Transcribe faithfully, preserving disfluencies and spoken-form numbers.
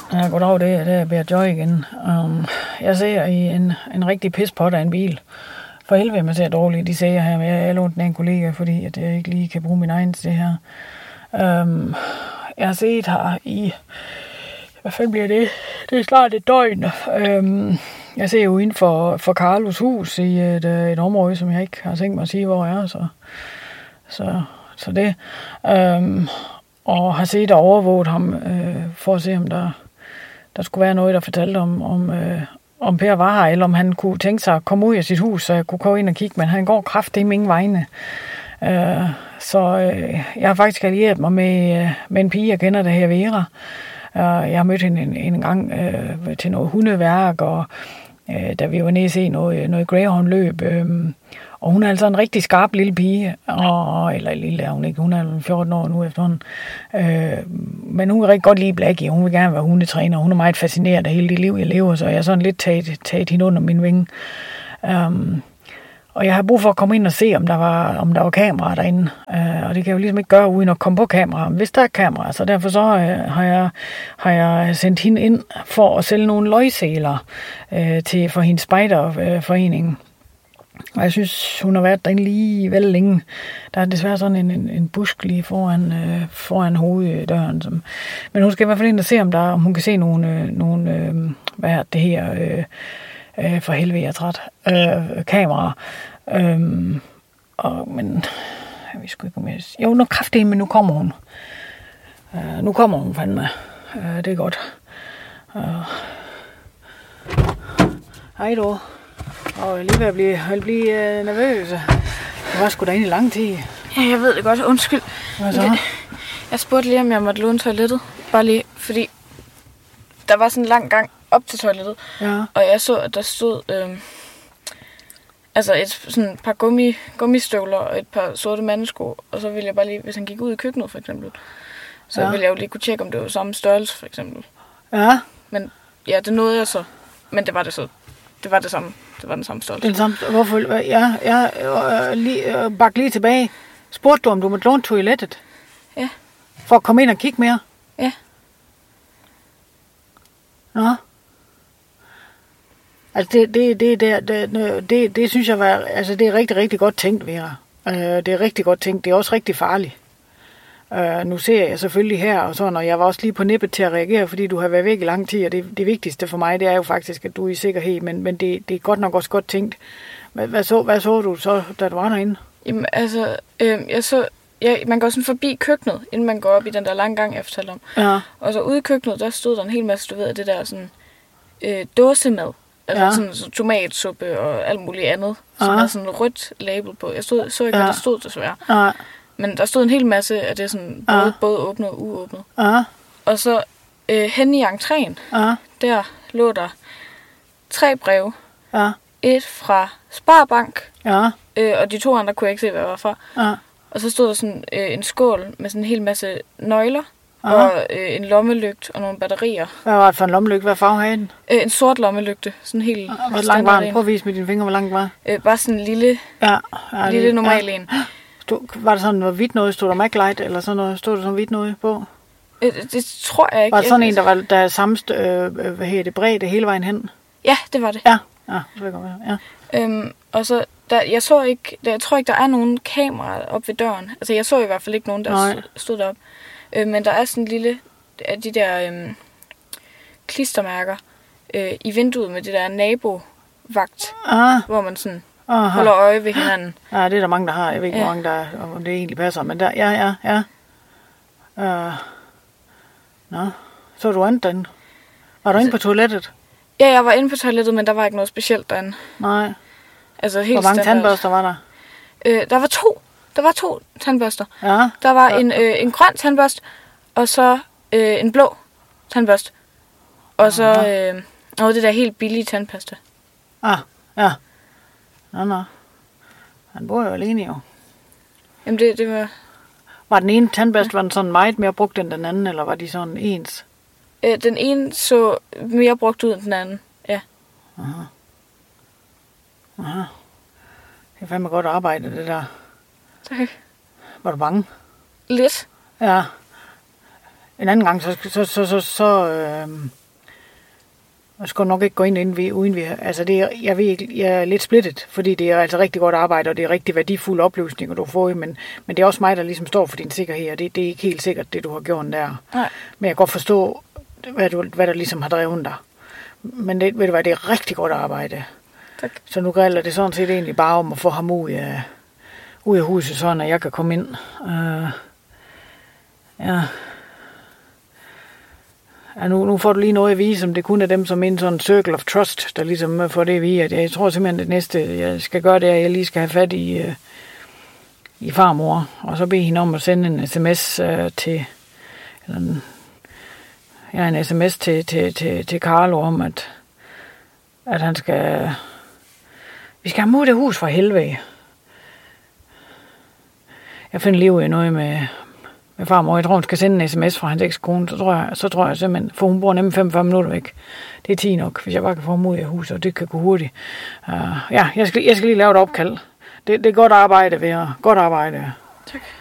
Ja, goddag, det er, det er Bert Joy igen. Um, jeg ser i en, en rigtig pispot af en bil. For helvede, man ser dårligt. De siger her, men jeg lånte en kollega, fordi at jeg ikke lige kan bruge min egen til det her. Um, jeg har set her i... Hvad fanden bliver det? Det er snart et døgn. Um, jeg ser jo inden for, for Carlos hus i et, et område, som jeg ikke har tænkt mig at sige, hvor jeg er. Så, så, så det... Um, og har set og overvåget ham, øh, for at se, om der, der skulle være noget, der fortalte om, om, øh, om Per var her, eller om han kunne tænke sig at komme ud af sit hus, så jeg kunne gå ind og kigge, men han går kraftigt ingen vegne. Øh, så øh, jeg har faktisk allieret mig med, øh, med en pige, jeg kender, der her Vera. Øh, jeg har mødt hende en, en gang øh, til noget hundeværk, og øh, da vi var nede og se noget, noget greyhound-løb, øh, og hun er altså en rigtig skarp lille pige, og, eller lille er hun ikke, hun er fjorten år nu efterhånden. Øh, men hun kan rigtig godt lide Blackie, hun vil gerne være hundetræner, hun er meget fascineret af hele det liv, jeg lever, så jeg har sådan lidt taget, taget hende under min vinge. Um, og jeg har brug for at komme ind og se, om der var, om der var kameraer derinde, uh, og det kan jeg jo ligesom ikke gøre uden at komme på kamera, hvis der er kameraer, så derfor så uh, har, jeg, har jeg sendt hende ind for at sælge nogle løgsæler uh, til, for hendes spejderforening. Og jeg synes, hun har været derinde lige vel længe. Der er desværre sådan en, en, en busk lige foran, øh, foran hoveddøren. Som, men hun skal i hvert fald ind og se, om, der, om hun kan se nogle, øh, nogle øh, hvad er det her, øh, øh, for helvede, jeg er træt, øh, kameraer. Øh, og, men, jeg ved sgu ikke, om jeg... Jo, nu kraftigt, men nu kommer hun. Øh, nu kommer hun fandme. Øh, det er godt. Øh. Hej du. Og jeg er lige ved at blive, at blive øh, nervøs. Jeg var sgu derinde i lang tid. Ja, jeg ved det godt. Undskyld. Hvad så? Jeg spurgte lige, om jeg måtte låne toilettet. Bare lige, fordi der var sådan en lang gang op til toilettet. Ja. Og jeg så, at der stod øh, altså et sådan et par gummi, gummistøvler og et par sorte mandesko. Og så ville jeg bare lige, hvis han gik ud i køkkenet for eksempel, så ja. ville jeg jo lige kunne tjekke, om det var samme størrelse for eksempel. Ja. Men ja, det nåede jeg så. Men det var det så. Det var det samme. Det var den samme størrelse. Den samme, hvorfor? Ja, ja øh, lige, øh, bak lige tilbage. Spurgte du, om du måtte låne toilettet? Ja. For at komme ind og kigge mere? Ja. Nå. Altså, det, det, det, det, det, det, det synes jeg var, altså, det er rigtig, rigtig godt tænkt, Vera. Uh, det er rigtig godt tænkt. Det er også rigtig farligt. Uh, nu ser jeg selvfølgelig her, og sådan, og jeg var også lige på nippet til at reagere, fordi du har været væk i lang tid, og det, det vigtigste for mig, det er jo faktisk, at du er i sikkerhed, men, men det, det er godt nok også godt tænkt. Hvad, hvad, så, hvad så du så, da du var derinde? Jamen, altså, øh, jeg så, ja, man går sådan forbi køkkenet, inden man går op i den der lange gang, jeg fortalte om. Ja. Og så ude i køkkenet, der stod der en hel masse, du ved, det der sådan øh, dåsemad. Altså ja. sådan så tomatsuppe og alt muligt andet, som ja. er sådan rødt label på. Jeg stod, så ikke, ja. hvad der stod desværre. Ja. Men der stod en hel masse af det sådan, både, ja. både åbnet og uåbnet. Ja. Og så øh, hen i entréen, ja. der lå der tre breve. Ja. Et fra Sparbank, ja. øh, og de to andre kunne jeg ikke se, hvad jeg var fra. Ja. Og så stod der sådan øh, en skål med sådan en hel masse nøgler, ja. og øh, en lommelygt og nogle batterier. Hvad var det for en lommelygte? Hvad farve havde den? Øh, en sort lommelygte. Sådan helt. Ja, hvor lang var den? Prøv at vise med dine fingre, hvor lang den var. Øh, bare sådan en lille, ja. Ja, lille normal ja. en. Stod, var der sådan noget hvidt noget? Stod der MacLight eller sådan noget? Stod der sådan hvidt noget på? Øh, det tror jeg ikke. Var det sådan en, der var der samme øh, hvad hedder det, bredde hele vejen hen? Ja, det var det. Ja, ja det vil godt være. Ja. Øhm, og så, der, jeg så ikke, der, jeg tror ikke, der er nogen kameraer op ved døren. Altså, jeg så i hvert fald ikke nogen, der Nej. stod deroppe. Øh, men der er sådan en lille, af de der øh, klistermærker øh, i vinduet med det der nabovagt, ah. hvor man sådan Aha. holder øje ved hinanden. Ja, det er der mange, der har. Jeg ved ikke, ja. hvor mange, der er, om det egentlig passer. Men der, ja, ja, ja. Uh, Nå, så du andet derinde? Var du altså, inde på toilettet? Ja, jeg var inde på toilettet, men der var ikke noget specielt derinde. Nej. Altså, helt hvor mange standard. tandbørster var der? Øh, der var to. Der var to tandbørster. Ja. Der var ja. en, øh, en grøn tandbørste, og så øh, en blå tandbørste. Og så øh, og det der helt billige tandpasta. Ah, ja. Nå, nå. Han bor jo alene jo. Jamen det, det var... Var den ene tandbørste, var den sådan meget mere brugt end den anden, eller var de sådan ens? Øh, den ene så mere brugt ud end den anden, ja. Aha. Aha. Det er fandme godt arbejde, det der. Tak. Var du bange? Lidt. Ja. en anden gang, så, så, så, så, så øh, jeg skal nok ikke gå ind, inden vi, uden vi, altså det er, jeg ved ikke, jeg er lidt splittet, fordi det er altså rigtig godt arbejde, og det er rigtig værdifulde oplysninger, du får, men, men det er også mig, der ligesom står for din sikkerhed, og det, det er ikke helt sikkert, det du har gjort der. Nej. Men jeg kan godt forstå, hvad, du, hvad der ligesom har drevet dig. Men det, ved du hvad, det er rigtig godt arbejde. Tak. Så nu gælder det sådan set egentlig bare om at få ham ud af, ud af huset, sådan at jeg kan komme ind. Uh, ja... Ja, nu, nu får du lige noget at vise, om det kun er dem, som er en sådan circle of trust, der ligesom får det at vide. At jeg tror simpelthen, det næste, jeg skal gøre, det er, at jeg lige skal have fat i, uh, i farmor, og så bede hende om at sende en sms uh, til, eller en, ja, en sms til, til, til, til Carlo om, at, at han skal, vi skal have mod det hus for helvede. Jeg finder lige ud af noget med, med farmor. Jeg tror, hun skal sende en sms fra hans ekskone. Så tror jeg, så tror jeg simpelthen, for hun bor nemlig femogfyrre minutter væk. Det er ti nok, hvis jeg bare kan få ham ud af huset, og det kan gå hurtigt. Uh, ja, jeg skal, jeg skal lige lave et opkald. Det, det er godt arbejde, ved at, godt arbejde. Tak.